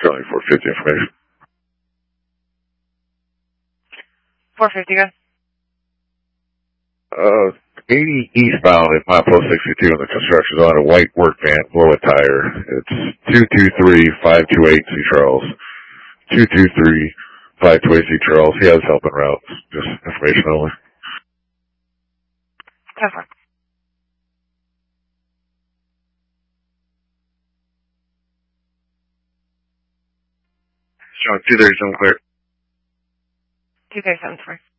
Charlie 450 information. 450, go. 80 eastbound at my post 62 in the construction zone, a white work van, blow a tire. It's 223-528 C. Charles. 223-528 C. Charles. He has helping routes. Just information only. 10-4. Sean, 237 clear. 237 clear.